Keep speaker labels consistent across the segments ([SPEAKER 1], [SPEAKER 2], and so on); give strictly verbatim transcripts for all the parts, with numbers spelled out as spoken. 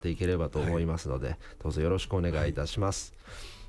[SPEAKER 1] っていければと思いますので、はい、どうぞよろしくお願いいたします、はい、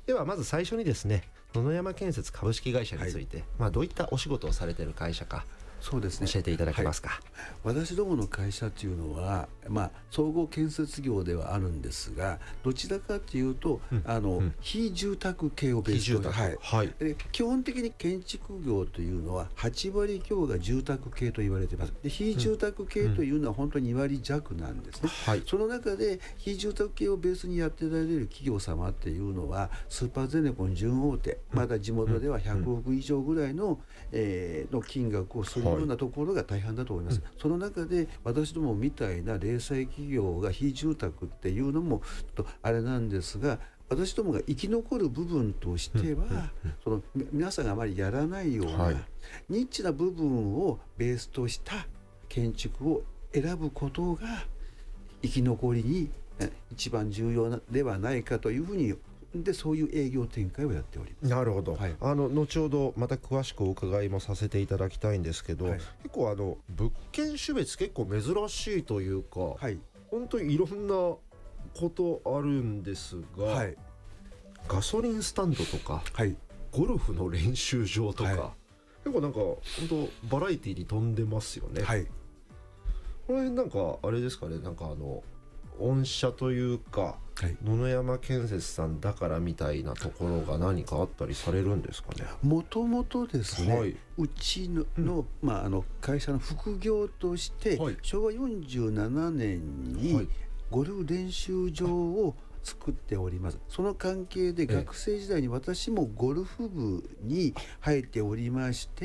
[SPEAKER 1] ではまず最初にですね、野々山建設株式会社について、はい、まあ、どういったお仕事をされている会社か、
[SPEAKER 2] そうですね、
[SPEAKER 1] 教えていただけますか。
[SPEAKER 2] はい、私どもの会社というのは、まあ、総合建設業ではあるんですが、どちらかというと、うん、あの、うん、非住宅系をベースと、はいはい、で基本的に建築業というのははちわり強が住宅系と言われています。で非住宅系というのは本当ににわり弱なんですね、うんうん、その中で非住宅系をベースにやってられる企業様っていうのはスーパーゼネコン準大手、まだ地元ではひゃくおく以上ぐらいの、えー、の金額をするようなところが大半だと思います、はい、その中で私どもみたいな零細企業が非住宅っていうのもちょっとあれなんですが、私どもが生き残る部分としては、うんうんうん、その皆さんがあまりやらないような、はい、ニッチな部分をベースとした建築を選ぶことが生き残りに一番重要ではないかというふうに、でそういう営業展開をやっております。
[SPEAKER 1] なるほど、はい、あの後ほどまた詳しくお伺いもさせていただきたいんですけど、はい、結構あの物件種別結構珍しいというか、はい、本当にいろんなことあるんですが、はい、ガソリンスタンドとか、はい、ゴルフの練習場とか、はい、結構なんか本当バラエティに富んでますよね、はい、これなんかあれですかね、なんかあの御社というか、はい、野々山建設さんだからみたいなところが何かあったりされるんですかね。
[SPEAKER 2] もともとですね、はい、うち の,、の、まあ、あの会社の副業として、はい、しょうわよんじゅうななねんにゴルフ練習場を作っております。その関係で学生時代に私もゴルフ部に入っておりまして、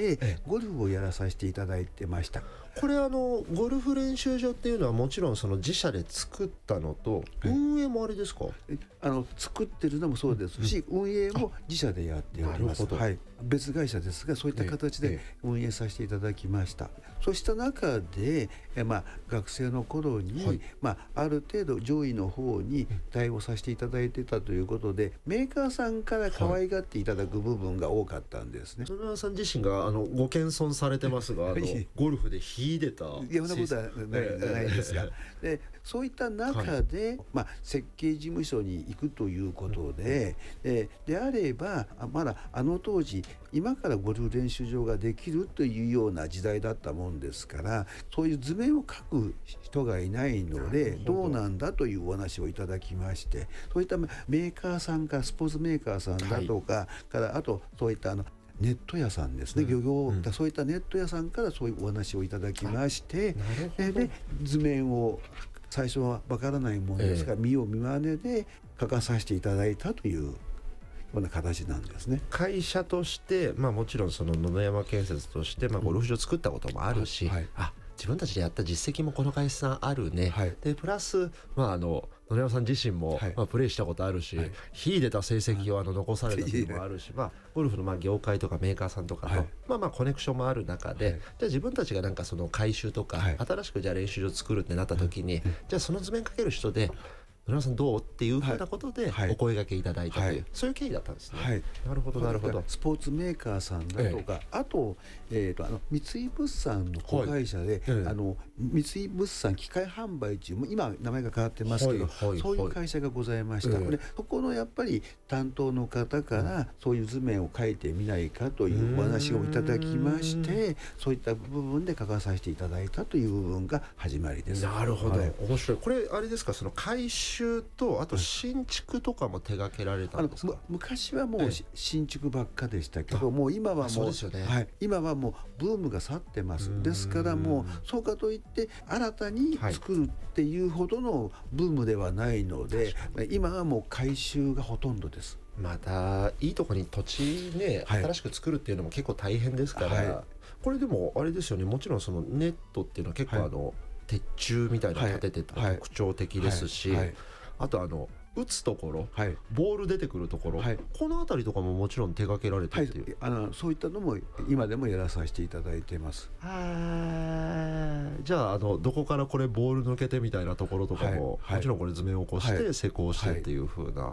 [SPEAKER 2] ゴルフをやらさせていただいてました。
[SPEAKER 1] これあのゴルフ練習場っていうのはもちろんその自社で作ったのと、はい、運営もあれですか。
[SPEAKER 2] あの作ってるのもそうですし、うん、運営も自社でやっております。はい、別会社ですがそういった形で運営させていただきました、ええ、そうした中でえ、まあ、学生の頃に、はい、まあ、ある程度上位の方に対応させていただいてたということで、メーカーさんから可愛がっていただく部分が多かったんですね。
[SPEAKER 1] 野々山さん自身があのご謙遜されてますが、あのゴルフで秀でた
[SPEAKER 2] いやそんなことはない、えー、ないですが、でそういった中で、はい、まあ、設計事務所に行くということで、うん、で, であればまだあの当時今からゴルフ練習場ができるというような時代だったもんですから、そういう図面を描く人がいないのでどうなんだというお話をいただきまして、そういったメーカーさんからスポーツメーカーさんだとか、はい、からあとそういったあのネット屋さんですね、うん、漁業、うん、そういったネット屋さんからそういうお話をいただきまして、で図面を最初はわからないものですから、ええ、見よう見まねで書かさせていただいたというような形なんですね。
[SPEAKER 1] 会社として、まあ、もちろんその野々山建設として、まあ、ゴルフ場作ったこともあるし、うん、はい、あ自分たちでやった実績もこの会社さんあるね、はい、でプラス、まあ、あの野々山さん自身も、はい、まあ、プレーしたことあるし、はい、秀でた成績をあの残されたこともあるし、まあ、ゴルフのまあ業界とかメーカーさんとかと、はい、まあ、まあコネクションもある中で、はい、じゃあ自分たちがなんかその改修とか、はい、新しくじゃあ練習場作るってなった時に、はい、じゃあその図面かける人で野々山さんどうっていうふうなことでお声掛けいただいたという、はい、そういう経緯だったんですね、はい、
[SPEAKER 2] なるほどなるほど。スポーツメーカーさんだとか、ええ、あと、えー、とあの三井物産の子会社で、はい、あの三井物産機械販売中、今名前が変わってますけど、はいはい、そういう会社がございました、ええ、でそこのやっぱり担当の方からそういう図面を描いてみないかというお話をいただきまして、そういった部分で書かさせていただいたという部分が始まりです。
[SPEAKER 1] なるほど、はい、面白い。これあれですか、その改修とあと新築とかも手掛けられたんですか。
[SPEAKER 2] あの昔はもう新築ばっかでしたけど、もう今はもう、
[SPEAKER 1] そうですよね、
[SPEAKER 2] はい、今はもうブームが去ってます。ですからもうそうかといって新たに作るっていうほどのブームではないので、はい、今はもう改修がほとんどです。
[SPEAKER 1] またいいとこに土地ね、はい、新しく作るっていうのも結構大変ですから、はい、これでもあれですよね、もちろんそのネットっていうのは結構あの、はい、鉄柱みたいなの立ててた特徴的ですし、はいはいはい、あとあの打つところ、はい、ボール出てくるところ、はい、この辺りとかももちろん手掛けられてっていう、
[SPEAKER 2] はい、あのそういったのも今でもやらさせていただいています。
[SPEAKER 1] あじゃあ、あのどこからこれボール抜けてみたいなところとかも、はいはい、もちろんこれ図面を起こして施工してっていう風な、はい、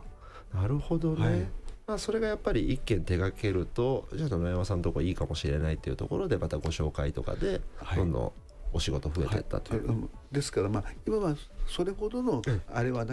[SPEAKER 1] なるほどね、はい、まあ、それがやっぱり一件手掛けると、じゃあ野々山さんのとこいいかもしれないっていうところでまたご紹介とかでどんどんお仕事増えていったという、
[SPEAKER 2] はい、ですからまあ今はそれほどのあれはない